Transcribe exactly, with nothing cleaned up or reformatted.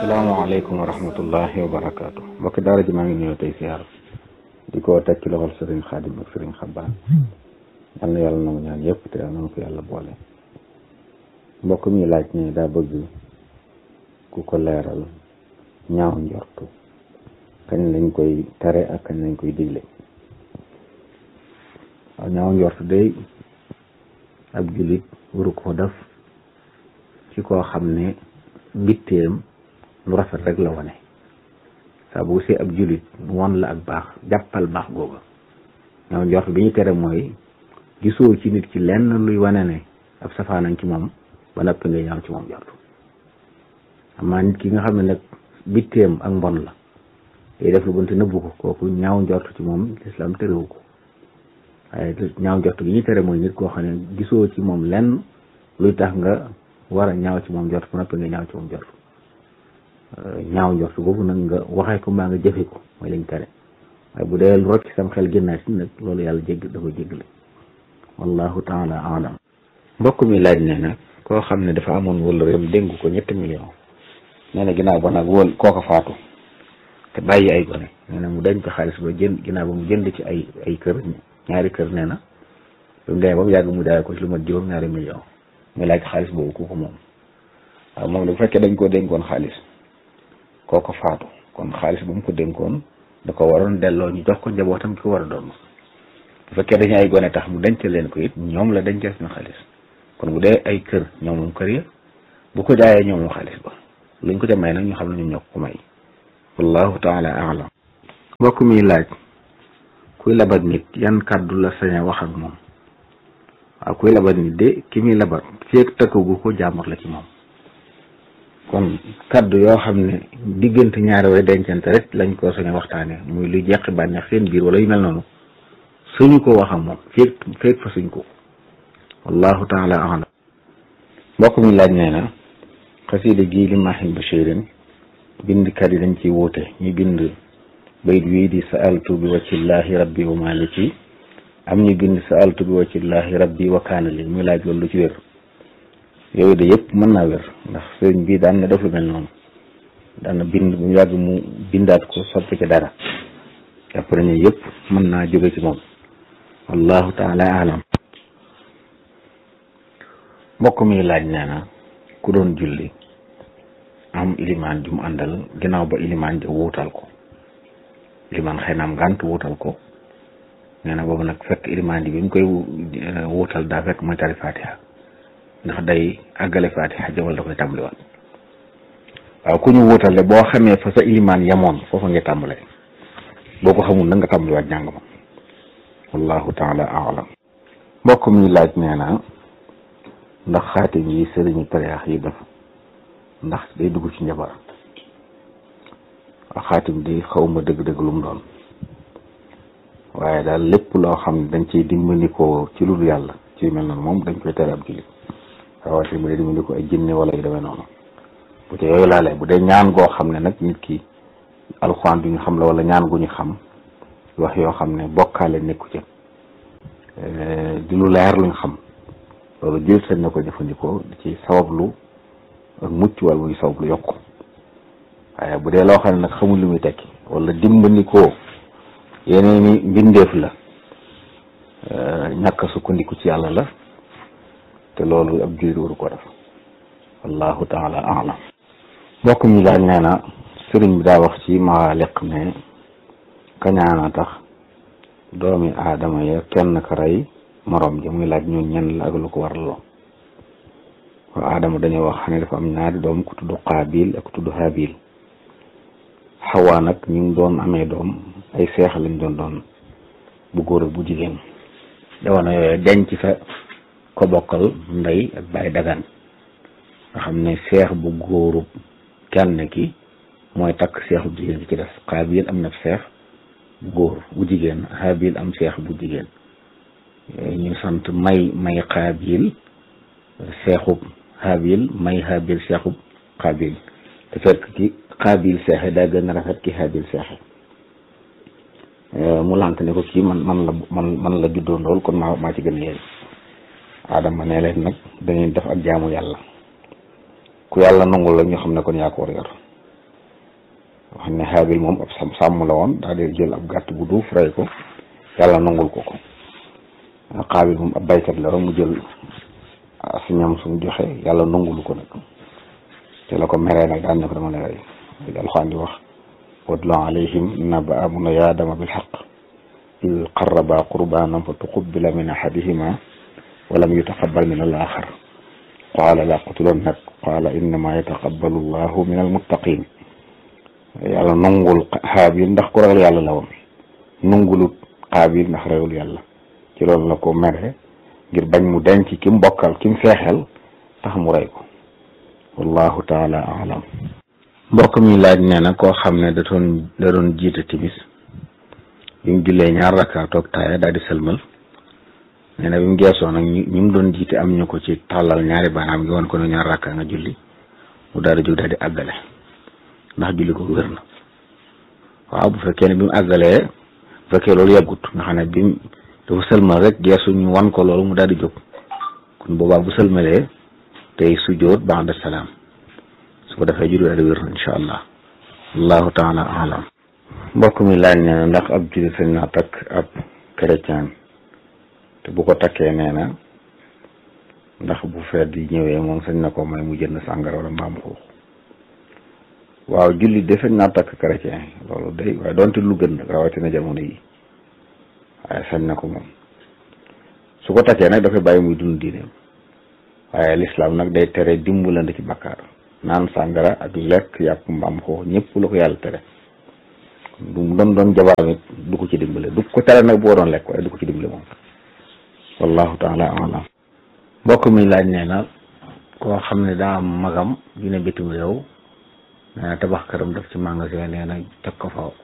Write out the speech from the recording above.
asalaamaaleykum wa rahmatullahi wa barakaatu mbokki daara ji maa ngi ñëw tey siyaar di ko teg ci loxol sëriñ Xaadim ak sëriñ Xabbaan yal na yàlla nangu ñaan yëpp te yal na ko yàlla boole. mbokk mi laaj ne daa bëgg ku ko leeral ñaaw njortu kañ lañ koy tere ak kañ lañ koy digle. waaw ñaaw njortu day ab jullit waru ko def ci koo xam ne mbitteem lu rafet rek la wane. saa bu see ab jullit won la ak baax jàppal baax googa. ñaaw njort bi ñu tere mooy gisoo ci nit ki lenn luy wane ne ab safaanan ci moom ba noppi ngay ñaaw ci moom njort. amaa nit ki nga xam ne nag bitteem ak mbon la day def lu bon te nëbbu ko kooku ñaaw njort ci moom lislaam terewu ko. waaye ñaaw njort gi ñu tere mooy nit koo xam ne gisoo ci moom lenn luy tax nga war a ñaaw ci moom njort ba noppi ngay ñaaw ci moom njort. ñaaw njort boobu nag nga waxee ko mbaa nga jëfe ko mooy lañ tere. waaye bu dee rocc sam xel génnaat si nag loolu yàlla jégg dafa jéggale wallahu taala alam. mbokk mi laaj ne nag koo xam ne dafa amoon wala réew dénk ko ñetti million nee na ginnaaw ba nag wóol kooka faatu te bàyyi ay gone nee na mu dañ ko xaalis ba jënd ginnaaw ba mu jënd ci ay ay kër ñaari kër nee na lu mu demee ba mu yàgg mu daay ko ci lu mat juróom ñaari million muy laaj xaalis boobu ku ko moom. waaw moom bu fekkee dañ koo dénkoon xaalis kooko faatu kon xaalis ba mu ko dénkoon da ko waroon delloo ñu jox ko njabootam ki ko war a doon. bu fekkee dañu ay gone tax mu denc leen ko it ñoom la dencee suñu xaalis kon bu dee ay kër ñoom moom kër ya bu ko jaayee ñoom moom xaalis ba luñ ko ca may nag ñu xam ne ñoom ñoo ko may wallahu taala alam. mbokk mi laaj kuy labat nit yan kàddu la sañ a wax ak moom. waaw kuy labat nit de ki muy labat feeg tëkkagu ko jàmbur la ci moom kon kaddu yoo xam ne diggante ñaari way dencante rek lañ ko sañ a waxtaane muy luy jeqi bànneex seen biir wala yu mel noonu suñu ko wax ak moom feeg feeg fa suñ ko wallahu taala alam. mbokk mi laaj nee na xasida gii li Maahin Bachirin bindkat yi dañ ciy wuute ñu bind bayit wii di sa'altu bi waccillahi rabbi wa maliki am ñu bind sa'altu bi waccillahi rabbi wa kaana li muy laaj loolu lu ci wér. yooyu de yëpp mën naa wér ndax sëriñ bi daan na def lu mel noonu daan na bind bu yàgg mu bindaat ko soppi ci dara après ñu yëpp mën naa jóge ci moom wallahu taala alam. mbokk mi laaj nee na ku doon julli am ilimaan ju mu àndal ginnaaw ba ilimaan ja wuutal ko ilimaan xëy na am ngànt wuutal ko nee na boobu nag fekk ilimaan ji bi mu koy wuutal daa fekk mooy tari fatiha ndax day àggale fatiha jawal da koy tàmbaliwaat. waaw ku ñu wuutal de boo xamee fa sa ilimaan yamoon foofa nga tàmbale boo ko xamul na nga tàmbaliwaat jàng ma wallahu taala alam. mbokk mi laaj nee na ndax xaatim yi sëriñu tariyaax yi def ndax day dugg ci njabar. waaw xaatim di xawma dëgg-dëgg lu mu doon waaye daal lépp loo xam ne dañ ciy dimbandikoo ci lu dul yàlla ci mel noonu moom dañ koy tere ab jullit rawatina bu dee dimbandikoo ay jinne wala yu demee noonu bu dee yooyu laalee bu dee ñaan goo xam ne nag nit ki alxuraan du ñu xam la wala ñaan gu ñu xam wax yoo xam ne bokkaale nekku ci di lu leer luñ xam loolu jël sañ na ko jëfandikoo ci sabablu ak mucc wala muy sabablu yokku waaye bu dee loo xam ne nag xamul lu muy tekki wala dimbandikoo yeneen i mbindeef la ñàkk a sukkandiku ci yàlla la te loolu ab jullit waru ko def wallahu taala alam. mbokk mi laaj nee na sëriñ bi daa wax ci maaliq ne kañaana tax doomi aadama ya kenn ka rey morom ja muy laaj ñun ñenn la ak lu ko waraloo. waaw aadama dañoo wax ne dafa am ñaari doom ku tudd Qaabil ak ku tudd Haabil. Xawaa nag ñu ngi doon amee doom ay seex lañ doon doon bu góor ak bu jigéen jamono yooyu denc fa ko bokkal ndey ak baay dagan nga xam ne seex bu góoru kenn ki mooy takk seex bu jigéen bi ci des Qaabil am na seex bu góor bu jigéen Haabil am seex bu jigéen ñu sant may may Qaabil seexub Haabil may Haabil seexub Qaabil te fekk ki Qaabil seexe daa gën a rafet ki Haabil seexe mu lant ne ko kii man man la man man la juddoo lool kon maa maa ci gën a yéen Adama ne leen nag dañuy def ak jaamu yàlla ku yàlla nangul la ñu xam ne kon yaa ko war yor wax ne Haabil moom ab sàmm sàmm la woon daal di jël ab gàtt bu duuf rey ko yàlla nangul ko ko Qaabil moom ab baykat la mu jël as ñam sumu joxe yàlla nangulu ko nag te la ko meree nag daan ne ko dama lay rey di Alxuraan di wax watlu alayhim naba bna yaadama bilxaq id qarraba qurbanan fa tuqubila min ahadihima walam yutaqabal min al axar qaala la qutulannaka qaala innama yataqabbalu llahu min almuttaqin yàlla nangul Haabil ndax ku ragal yàlla la woon nangulut Qaabil ndax ragal yàlla ci loolu la ko mere ngir bañ mu denc ki mu bokkal ki mu feexel tax mu rey ko wallahu taala alam. mbokk mi laaj nee na koo xam ne da doon da doon jiite timis bi mu jullee ñaar rakka toog taaya daal di sëlmal nee na bi mu geesoo nag ñu ñu mu doon jiite am ñu ko ci tàllal ñaari baanaam ngi woon ko ne ñaar rakka nga julli mu daal di jóg daal di àggale ndax julli ko wér na waaw bu fekkee ne bi mu àggalee bu fekkee loolu yàggut nga xam ne bi mu dafa sëlmal rek geesu ñu wan ko loolu mu daal di jóg kon boobaa bu sëlmalee tey sujjóot ba'da salaam su ko defee julli daal di wér na incha allah allahu taala alam. mbokk mi laaj nee na ndax ab jullit sañ naa takk ab chrétien te bu ko takkee nee na ndax bu feet yi ñëwee moom sañ na ko may mu jënd sàngara wala mbaam xuux. waaw jullit de sañ naa takk chrétien loolu day waaye doonte lu gën nag rawatina jamono yi waaye sañ na ko moom su ko takkee nag dafay bàyyi muy dund diineem waaye lislaam nag day tere dimbalante ci bakkaar naan sàngara ak lekk yàpp mbaam xuux ñëpp la ko yàlla tere du mu doon doon jabaram it du ko ci dimbale du ko tere nag boo doon lekk waaye du ko ci dimbale moom wallahu taala alam. mbokk mi laaj nee na koo xam ne daa am magam ju ne bitim réew nee na tabax këram def ci magasin nee na teg ko fa